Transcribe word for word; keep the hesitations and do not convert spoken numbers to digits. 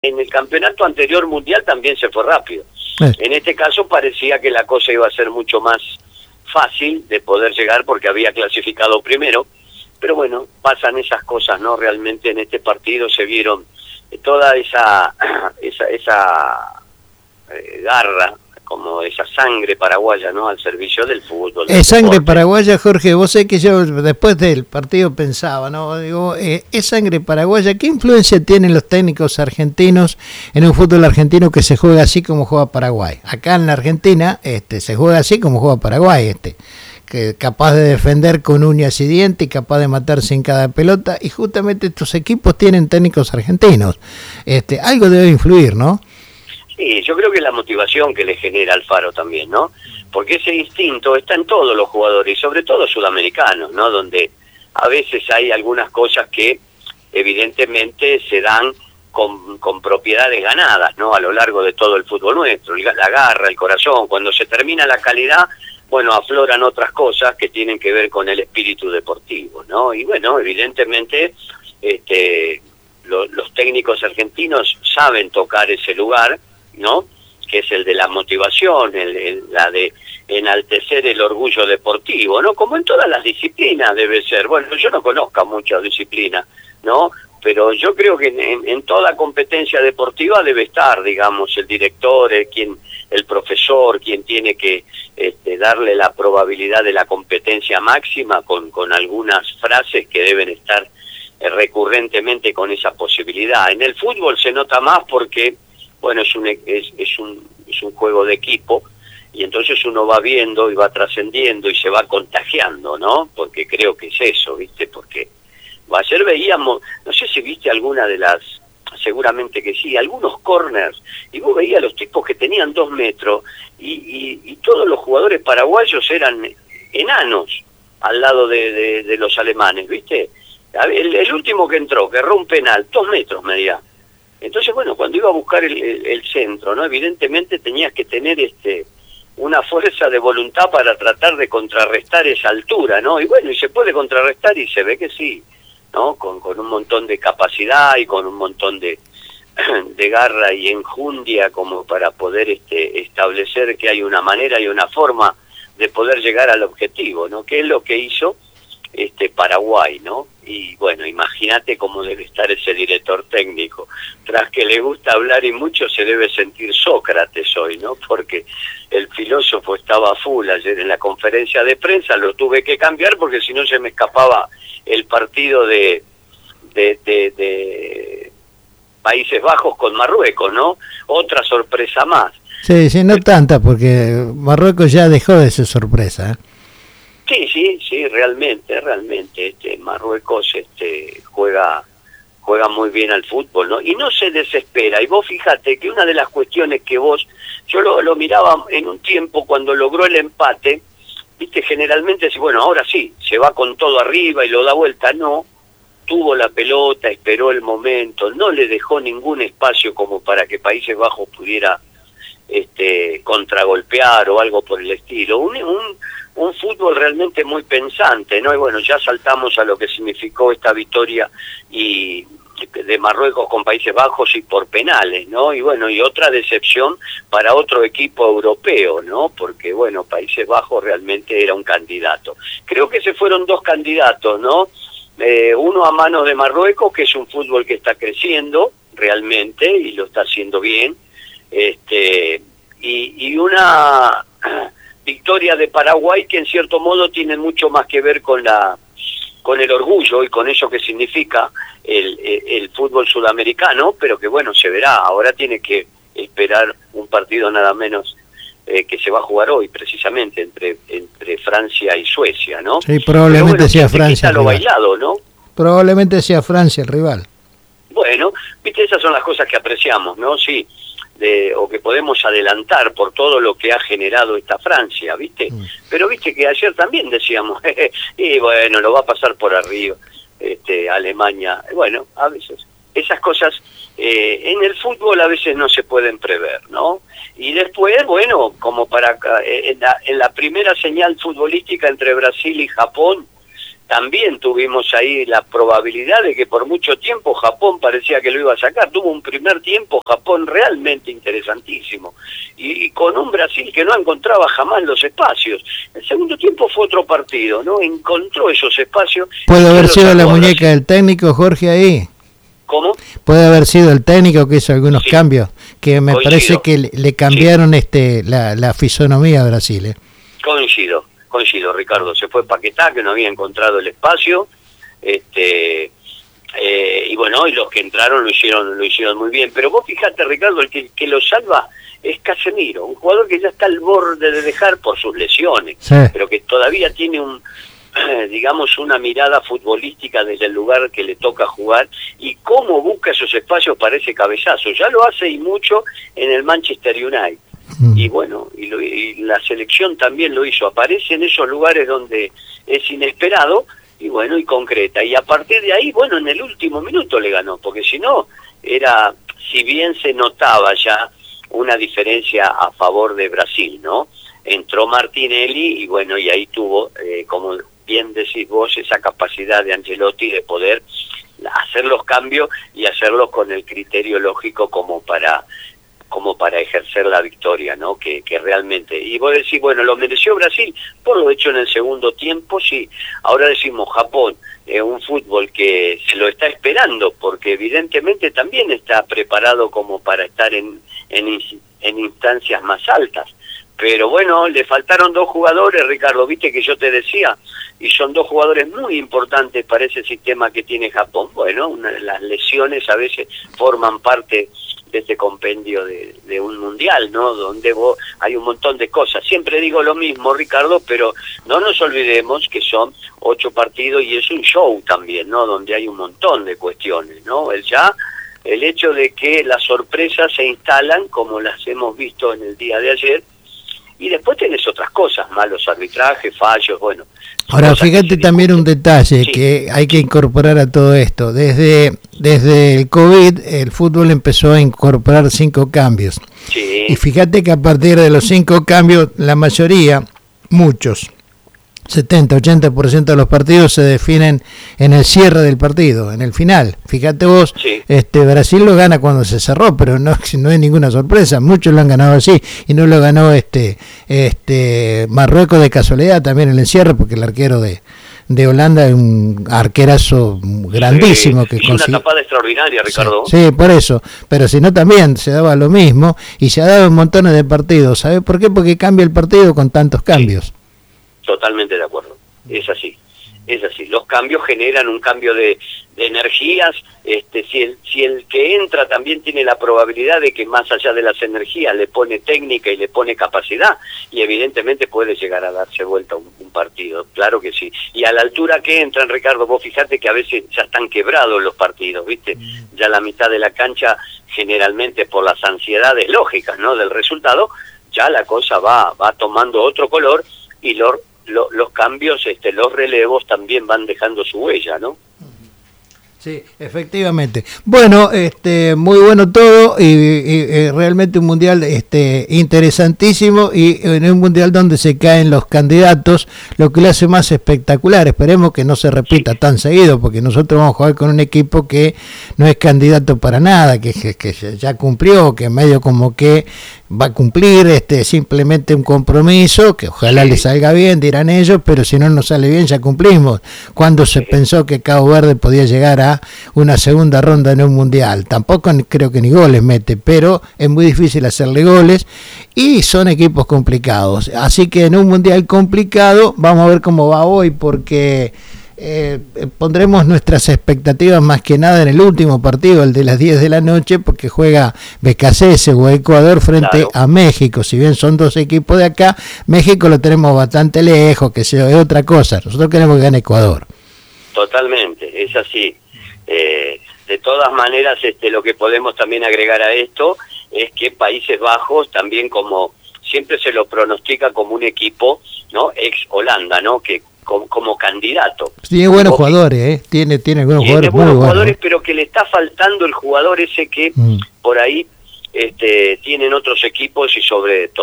En el campeonato anterior mundial también se fue rápido. Eh. En este caso parecía que la cosa iba a ser mucho más fácil de poder llegar porque había clasificado primero, pero bueno, pasan esas cosas, ¿no? Realmente en este partido se vieron toda esa esa, esa eh, garra, como esa sangre paraguaya, ¿no? Al servicio del fútbol. Es sangre deporte. Paraguaya, Jorge. Vos sé que yo después del partido pensaba, ¿no? Digo, eh, es sangre paraguaya. ¿Qué influencia tienen los técnicos argentinos en un fútbol argentino que se juega así como juega Paraguay? Acá en la Argentina este, se juega así como juega Paraguay, este, que capaz de defender con uñas y dientes y capaz de matarse en cada pelota. Y justamente estos equipos tienen técnicos argentinos. Este, algo debe influir, ¿no? Sí, yo creo que la motivación que le genera Alfaro también, ¿no? Porque ese instinto está en todos los jugadores, y sobre todo sudamericanos, ¿no? Donde a veces hay algunas cosas que evidentemente se dan con, con propiedades ganadas, ¿no? A lo largo de todo el fútbol nuestro, la garra, el corazón. Cuando se termina la calidad, bueno, afloran otras cosas que tienen que ver con el espíritu deportivo, ¿no? Y bueno, evidentemente, este, lo, los técnicos argentinos saben tocar ese lugar, ¿no? Que es el de la motivación, el, el, la de enaltecer el orgullo deportivo, ¿no? Como en todas las disciplinas debe ser. Bueno, yo no conozco muchas disciplinas, ¿no? Pero yo creo que en, en toda competencia deportiva debe estar, digamos, el director, el, quien, el profesor, quien tiene que este, darle la probabilidad de la competencia máxima con, con algunas frases que deben estar eh, recurrentemente con esa posibilidad. En el fútbol se nota más porque bueno, es un, es, es, un, es un juego de equipo, y entonces uno va viendo y va trascendiendo y se va contagiando, ¿no? Porque creo que es eso, ¿viste? Porque ayer veíamos, no sé si viste alguna de las, seguramente que sí, algunos corners, y vos veías a los tipos que tenían dos metros, y, y, y todos los jugadores paraguayos eran enanos al lado de, de, de los alemanes, ¿viste? El, el último que entró, que erró un penal, dos metros medía. Entonces, bueno, cuando iba a buscar el, el, el centro, ¿no? Evidentemente tenías que tener este una fuerza de voluntad para tratar de contrarrestar esa altura, ¿no? Y bueno, y se puede contrarrestar y se ve que sí, ¿no? Con, con un montón de capacidad y con un montón de, de garra y enjundia como para poder este establecer que hay una manera y una forma de poder llegar al objetivo, ¿no? Que es lo que hizo este Paraguay, ¿no? Y bueno, imagínate cómo debe estar ese director técnico. Tras que le gusta hablar y mucho, se debe sentir Sócrates hoy, ¿no? Porque el filósofo estaba full ayer en la conferencia de prensa, lo tuve que cambiar porque si no se me escapaba el partido de, de, de, de Países Bajos con Marruecos, ¿no? Otra sorpresa más. Sí, sí, no tanta, porque Marruecos ya dejó de ser sorpresa, ¿eh? Sí, sí, sí, realmente, realmente, este Marruecos este juega juega muy bien al fútbol, ¿no? Y no se desespera. Y vos fíjate que una de las cuestiones que vos, yo lo, lo miraba en un tiempo cuando logró el empate, viste, generalmente, bueno, ahora sí, se va con todo arriba y lo da vuelta, no, tuvo la pelota, esperó el momento, no le dejó ningún espacio como para que Países Bajos pudiera este contragolpear o algo por el estilo. Un, un un fútbol realmente muy pensante, ¿no? Y bueno, ya saltamos a lo que significó esta victoria y de Marruecos con Países Bajos y por penales, ¿no? Y bueno, y otra decepción para otro equipo europeo, ¿no? Porque bueno, Países Bajos realmente era un candidato. Creo que se fueron dos candidatos, ¿no? Eh, uno a manos de Marruecos, que es un fútbol que está creciendo realmente y lo está haciendo bien, este y, y una victoria de Paraguay que en cierto modo tiene mucho más que ver con la con el orgullo y con eso que significa el, el, el fútbol sudamericano, pero que bueno, se verá. Ahora tiene que esperar un partido nada menos eh, que se va a jugar hoy precisamente entre entre Francia y Suecia, ¿no? Sí, probablemente bueno, sea Francia lo bailado, ¿no? Probablemente sea Francia el rival. Bueno, viste, esas son las cosas que apreciamos, ¿no? Sí. De, o que podemos adelantar por todo lo que ha generado esta Francia, ¿viste? Mm. Pero viste que ayer también decíamos, y bueno, lo va a pasar por arriba, este, Alemania. Bueno, a veces esas cosas eh, en el fútbol a veces no se pueden prever, ¿no? Y después, bueno, como para en la, en la primera señal futbolística entre Brasil y Japón, también tuvimos ahí la probabilidad de que por mucho tiempo Japón parecía que lo iba a sacar. Tuvo un primer tiempo Japón realmente interesantísimo, y, y con un Brasil que no encontraba jamás los espacios. El segundo tiempo fue otro partido, ¿no? Encontró esos espacios. ¿Puede haber sido la muñeca del técnico, Jorge, ahí? ¿Cómo? Puede haber sido el técnico que hizo algunos sí. cambios, que me Coincido. parece que le, le cambiaron sí. este la, la fisonomía a Brasil. ¿eh? Coincido, coincido, Ricardo. Se fue Paquetá, que no había encontrado el espacio, este eh, y bueno, y los que entraron lo hicieron lo hicieron muy bien. Pero vos fíjate, Ricardo, el que, que lo salva es Casemiro, un jugador que ya está al borde de dejar por sus lesiones, sí. pero que todavía tiene un digamos una mirada futbolística desde el lugar que le toca jugar, y cómo busca esos espacios para ese cabezazo. Ya lo hace y mucho en el Manchester United, mm. y bueno, y, lo, y la selección también lo hizo, aparece en esos lugares donde es inesperado, y bueno, y concreta, y a partir de ahí, bueno, en el último minuto le ganó, porque si no, era, si bien se notaba ya una diferencia a favor de Brasil, ¿no? Entró Martinelli, y bueno, y ahí tuvo, eh, como bien decís vos, esa capacidad de Ancelotti de poder hacer los cambios y hacerlos con el criterio lógico como para como para ejercer la victoria, ¿no? Que, que realmente, y vos decís, bueno, lo mereció Brasil por lo hecho en el segundo tiempo, sí. Ahora decimos Japón, eh, un fútbol que se lo está esperando, porque evidentemente también está preparado como para estar en, en, en instancias más altas. Pero bueno, le faltaron dos jugadores, Ricardo, viste que yo te decía, y son dos jugadores muy importantes para ese sistema que tiene Japón. Bueno, una, las lesiones a veces forman parte de este compendio de, de un mundial, ¿no? Donde vos, hay un montón de cosas. Siempre digo lo mismo, Ricardo, pero no nos olvidemos que son ocho partidos y es un show también, ¿no? Donde hay un montón de cuestiones, ¿no? El ya, el hecho de que las sorpresas se instalan, como las hemos visto en el día de ayer, y después tenés otras cosas, malos arbitrajes, fallos, bueno. Ahora, fíjate también un detalle sí. que hay que incorporar a todo esto. Desde, desde el COVID, el fútbol empezó a incorporar cinco cambios. Sí. Y fíjate que a partir de los cinco cambios, la mayoría, muchos, setenta, ochenta por ciento de los partidos se definen en el cierre del partido, en el final. Fíjate vos, sí. este Brasil lo gana cuando se cerró, pero no, no hay ninguna sorpresa. Muchos lo han ganado así, y no lo ganó este este Marruecos de casualidad también en el cierre, porque el arquero de, de Holanda es un arquerazo grandísimo. Sí, que hizo una tapada extraordinaria, Ricardo. Sí, sí, por eso. Pero si no, también se daba lo mismo, y se ha dado en montones de partidos. ¿Sabe por qué? Porque cambia el partido con tantos cambios. Sí. Totalmente de acuerdo, es así, es así. Los cambios generan un cambio de, de energías. Este, si el, si el que entra también tiene la probabilidad de que más allá de las energías le pone técnica y le pone capacidad, y evidentemente puede llegar a darse vuelta un, un partido, claro que sí. Y a la altura que entran, Ricardo, vos fijate que a veces ya están quebrados los partidos, ¿viste? Ya la mitad de la cancha, generalmente por las ansiedades lógicas, ¿no? Del resultado, ya la cosa va, va tomando otro color, y los Lo, los cambios, este, los relevos también van dejando su huella, ¿no? Sí, efectivamente. Bueno, este, muy bueno todo, y, y, y realmente un mundial este, interesantísimo, y en un mundial donde se caen los candidatos, lo que le hace más espectacular. Esperemos que no se repita sí. tan seguido, porque nosotros vamos a jugar con un equipo que no es candidato para nada, que, que, que ya cumplió, que medio como que va a cumplir este simplemente un compromiso, que ojalá sí. le salga bien, dirán ellos, pero si no nos sale bien ya cumplimos. Cuando se sí. pensó que Cabo Verde podía llegar a una segunda ronda en un mundial, tampoco creo que ni goles mete, pero es muy difícil hacerle goles, y son equipos complicados, así que en un mundial complicado vamos a ver cómo va hoy, porque Eh, pondremos nuestras expectativas más que nada en el último partido, el de las diez de la noche, porque juega B K C S o Ecuador frente claro. a México. Si bien son dos equipos de acá, México lo tenemos bastante lejos, que sea, es otra cosa. Nosotros queremos que gane Ecuador. Totalmente, es así. Eh, de todas maneras, este, lo que podemos también agregar a esto es que Países Bajos también, como siempre se lo pronostica como un equipo, ¿no? Ex Holanda, ¿no? Que Como, como candidato. Tiene buenos jugadores, ¿eh? Tiene, tiene buenos tiene jugadores, buenos muy jugadores, buenos. Pero que le está faltando el jugador ese que mm. por ahí este, tienen otros equipos, y sobre todo